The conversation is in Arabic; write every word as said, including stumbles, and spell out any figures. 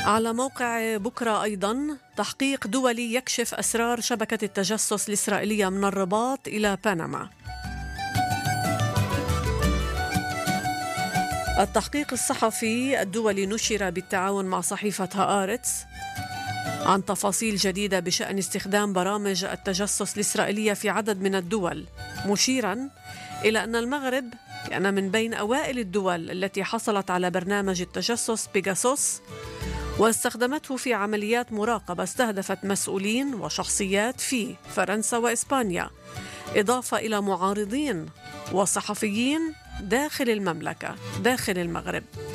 على موقع بكرة أيضا: تحقيق دولي يكشف أسرار شبكة التجسس الإسرائيلية من الرباط إلى بنما. التحقيق الصحفي الدولي نشر بالتعاون مع صحيفة هآرتس عن تفاصيل جديدة بشأن استخدام برامج التجسس الإسرائيلية في عدد من الدول، مشيرا إلى أن المغرب كان من بين أوائل الدول التي حصلت على برنامج التجسس بيغاسوس واستخدمته في عمليات مراقبة استهدفت مسؤولين وشخصيات في فرنسا وإسبانيا، إضافة إلى معارضين وصحفيين داخل المملكة داخل المغرب.